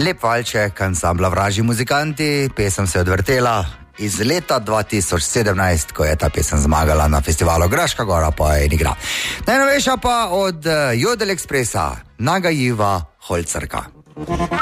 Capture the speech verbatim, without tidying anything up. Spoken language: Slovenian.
Lep valček, ansambla Vražji muzikanti, pesem se je odvrtela iz leta dva tisoč sedemnajst, ko je ta pesem zmagala na festivalu Graška Gora, pa je igra. Najnovejša pa od Jodel Expressa, Nagajiva Holcerka.